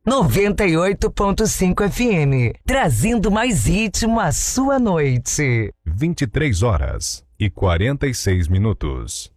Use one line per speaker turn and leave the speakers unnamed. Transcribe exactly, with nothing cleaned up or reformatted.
noventa e oito ponto cinco F M, trazendo mais ritmo à sua noite.
vinte e três horas e quarenta e seis minutos.